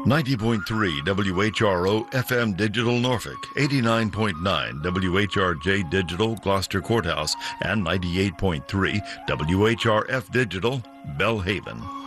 90.3 WHRO FM Digital Norfolk, 89.9 WHRJ Digital Gloucester Courthouse, and 98.3 WHRF Digital Bellhaven.